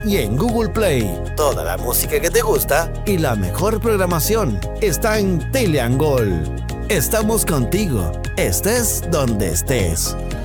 y en Google Play. Toda la música que te gusta y la mejor programación está en Teleangol. Estamos contigo, estés donde estés.